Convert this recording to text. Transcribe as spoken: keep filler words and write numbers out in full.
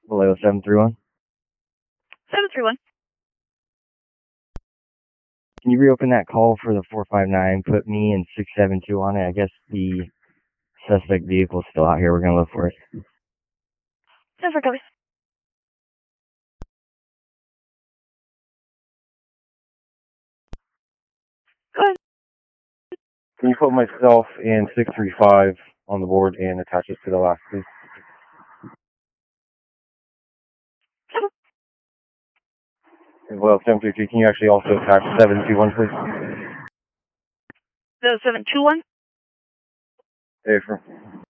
Vallejo seven three one. seven three one. Can you reopen that call for the four five nine? Put me and six seven two on it. I guess the suspect vehicle is still out here. We're going to look for it. ten four, copy. Go ahead. Can you put myself and six three five on the board and attach it to the last, please? Well, seven three three, can you actually also attach seven two one, please? The seven two one? Hey, for